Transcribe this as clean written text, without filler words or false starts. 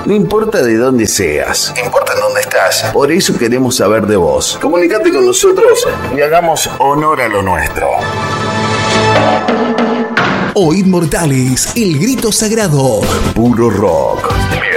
No importa de dónde seas, importa en dónde estás. Por eso queremos saber de vos. Comunicate con nosotros y hagamos honor a lo nuestro. Oíd Mortales, el grito sagrado. Puro rock.